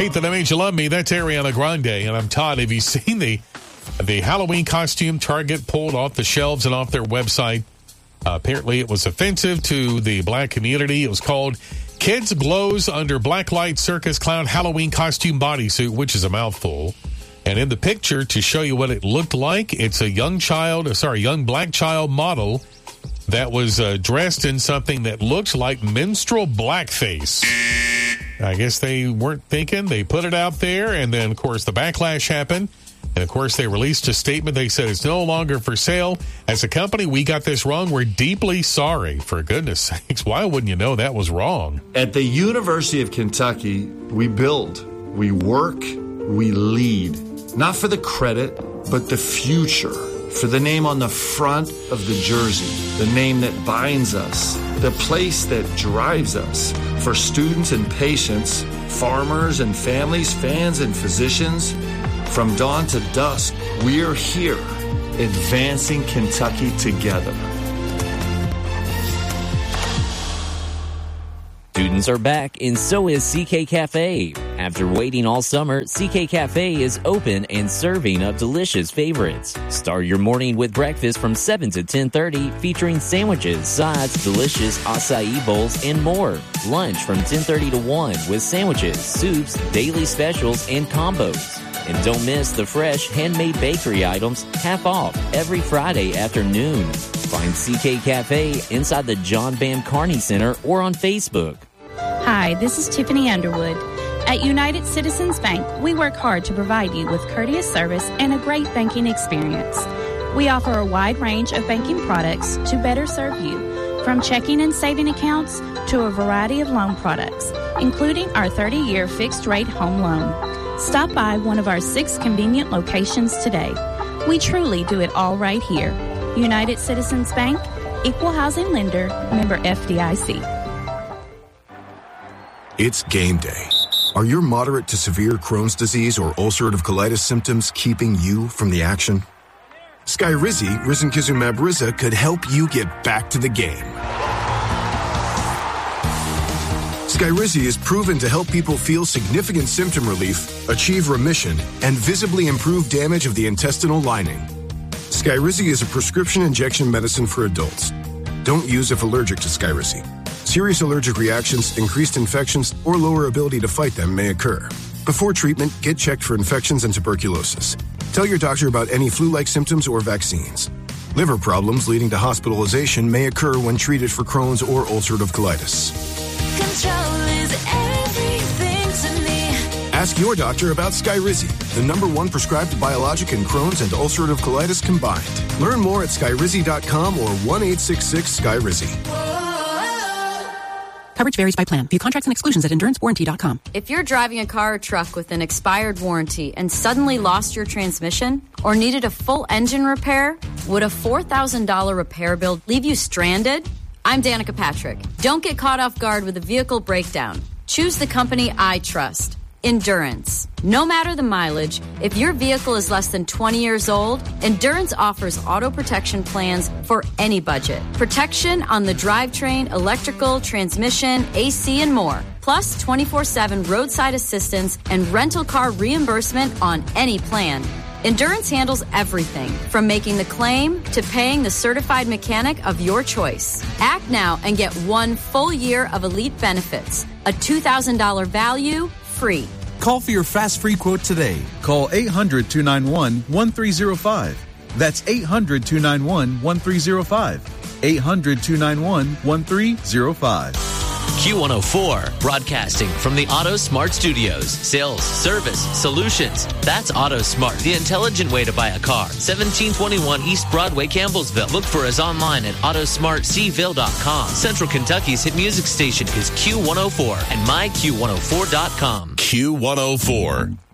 Hate That I Made You Love Me. That's Ariana Grande. And I'm Todd. Have you seen the Halloween costume Target pulled off the shelves and off their website? Apparently, it was offensive to the black community. It was called Kids Glows Under Blacklight Circus Clown Halloween Costume Bodysuit, which is a mouthful. And in the picture, to show you what it looked like, it's a young black child model that was dressed in something that looks like minstrel blackface. I guess they weren't thinking. They put it out there, and then, of course, the backlash happened. And, of course, they released a statement. They said it's no longer for sale. As a company, we got this wrong. We're deeply sorry. For goodness sakes, why wouldn't you know that was wrong? At the University of Kentucky, we build, we work, we lead. Not for the credit, but the future. For the name on the front of the jersey, the name that binds us, the place that drives us. For students and patients, farmers and families, fans and physicians, from dawn to dusk, we're here, advancing Kentucky together. Students are back, and so is CK Cafe. After waiting all summer, CK Cafe is open and serving up delicious favorites. Start your morning with breakfast from 7 to 10:30, featuring sandwiches, sides, delicious acai bowls, and more. Lunch from 10:30 to 1 with sandwiches, soups, daily specials, and combos. And don't miss the fresh handmade bakery items, half off every Friday afternoon. Find CK Cafe inside the John Van Carney Center or on Facebook. Hi, this is Tiffany Underwood. At United Citizens Bank, we work hard to provide you with courteous service and a great banking experience. We offer a wide range of banking products to better serve you, from checking and saving accounts to a variety of loan products, including our 30-year fixed-rate home loan. Stop by one of our 6 convenient locations today. We truly do it all right here. United Citizens Bank, Equal Housing Lender, member FDIC. It's game day. Are your moderate to severe Crohn's disease or ulcerative colitis symptoms keeping you from the action? Skyrizi, risankizumab Riza, could help you get back to the game. Skyrizi is proven to help people feel significant symptom relief, achieve remission, and visibly improve damage of the intestinal lining. Skyrizi is a prescription injection medicine for adults. Don't use if allergic to Skyrizi. Serious allergic reactions, increased infections, or lower ability to fight them may occur. Before treatment, get checked for infections and tuberculosis. Tell your doctor about any flu-like symptoms or vaccines. Liver problems leading to hospitalization may occur when treated for Crohn's or ulcerative colitis. Control is everything to me. Ask your doctor about Skyrizi, the #1 prescribed biologic in Crohn's and ulcerative colitis combined. Learn more at skyrizi.com or 1-866-SKYRIZI. Coverage varies by plan. View contracts and exclusions at EnduranceWarranty.com. If you're driving a car or truck with an expired warranty and suddenly lost your transmission or needed a full engine repair, would a $4,000 repair bill leave you stranded? I'm Danica Patrick. Don't get caught off guard with a vehicle breakdown. Choose the company I trust, Endurance. No matter the mileage, if your vehicle is less than 20 years old, Endurance offers auto protection plans for any budget. Protection on the drivetrain, electrical, transmission, AC, and more. Plus 24/7 roadside assistance and rental car reimbursement on any plan. Endurance handles everything from making the claim to paying the certified mechanic of your choice. Act now and get 1 full year of elite benefits. A $2,000 value, free. Call for your fast free quote today. Call 800-291-1305. That's 800-291-1305. 800-291-1305. Q104, broadcasting from the Auto Smart Studios. Sales, service, solutions. That's Auto Smart, the intelligent way to buy a car. 1721 East Broadway, Campbellsville. Look for us online at autosmartcville.com. Central Kentucky's hit music station is Q104 and myQ104.com. Q104.